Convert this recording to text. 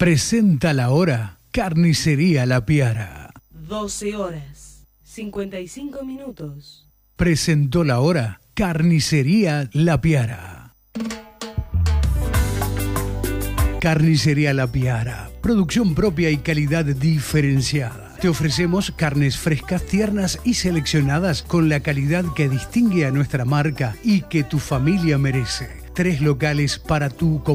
Presenta la hora Carnicería La Piara. 12 horas, 55 minutos. Presentó la hora Carnicería La Piara. Carnicería La Piara, producción propia y calidad diferenciada. Te ofrecemos carnes frescas, tiernas y seleccionadas con la calidad que distingue a nuestra marca y que tu familia merece. 3 locales para tu